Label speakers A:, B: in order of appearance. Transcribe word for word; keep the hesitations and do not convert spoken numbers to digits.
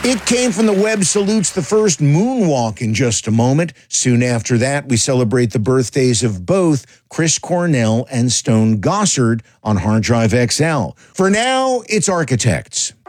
A: It Came From the Web salutes the first moonwalk in just a moment. Soon after that, we celebrate the birthdays of both Chris Cornell and Stone Gossard on Hard Drive X L. For now, it's Architects.